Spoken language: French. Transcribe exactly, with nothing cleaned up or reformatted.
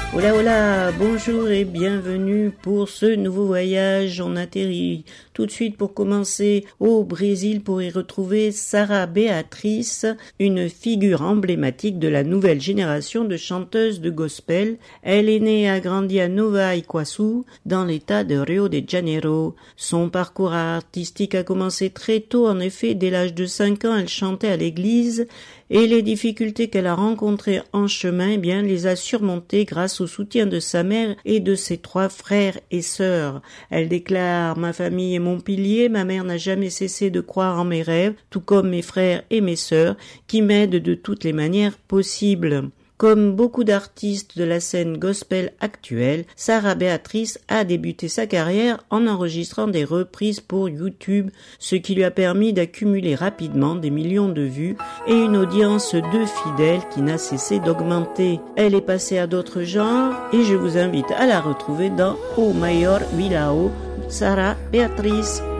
Hola hola, bonjour et bienvenue pour ce nouveau voyage. On atterrit tout de suite pour commencer au Brésil pour y retrouver Sara Beatriz, une figure emblématique de la nouvelle génération de chanteuses de gospel. Elle est née et a grandi à Nova Iguaçu, dans l'état de Rio de Janeiro. Son parcours artistique a commencé très tôt, en effet, dès l'âge de cinq ans, elle chantait à l'église et les difficultés qu'elle a rencontrées en chemin, eh bien, les a surmontées grâce au soutien de sa mère et de ses trois frères et sœurs. Elle déclare « Ma famille est mon pilier, ma mère n'a jamais cessé de croire en mes rêves, tout comme mes frères et mes sœurs, qui m'aident de toutes les manières possibles ». Comme beaucoup d'artistes de la scène gospel actuelle, Sara Beatriz a débuté sa carrière en enregistrant des reprises pour YouTube, ce qui lui a permis d'accumuler rapidement des millions de vues et une audience de fidèles qui n'a cessé d'augmenter. Elle est passée à d'autres genres et je vous invite à la retrouver dans O Maior Vilão, Sara Beatriz.